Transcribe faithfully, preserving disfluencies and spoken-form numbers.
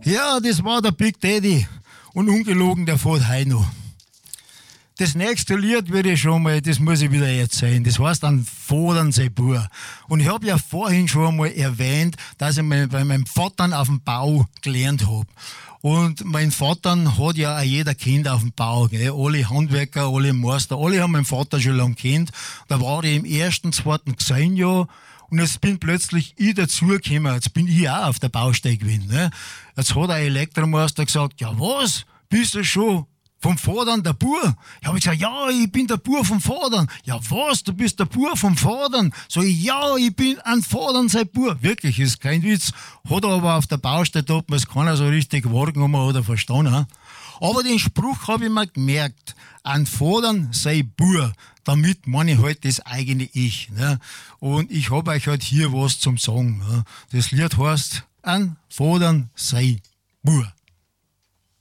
Ja, das war der Big Daddy. Und ungelogen, der fährt heute noch. Das nächste Lied würde ich schon mal, das muss ich wieder erzählen. Das heißt dann Fodern sein Bur. Und ich habe ja vorhin schon einmal erwähnt, dass ich mal bei meinem Vater auf dem Bau gelernt habe. Und mein Vater hat ja auch jeder Kind auf dem Bau, gell? Alle Handwerker, alle Meister, alle haben meinen Vater schon lange kennt. Da war ich im ersten, zweiten Gesangjahr. Und jetzt bin plötzlich ich dazugekommen, jetzt bin ich auch auf der Baustelle gewesen. Ne? Jetzt hat ein Elektromeister gesagt, ja was, bist du schon vom Vordern der Bur? Ich habe gesagt, ja, ich bin der Bur vom Vordern. Ja was, du bist der Bur vom Vordern? So ich, ja, ich bin ein Vordern sein Bur. Wirklich, ist kein Witz. Hat er aber auf der Baustelle, da hat man es keiner so richtig wahrgenommen oder verstanden. Aber den Spruch habe ich mir gemerkt, an Fordern sei Bur, damit meine ich halt das eigene Ich. Ne? Und ich habe euch halt hier was zum Sagen. Ne? Das Lied heißt, an Fordern sei Bur.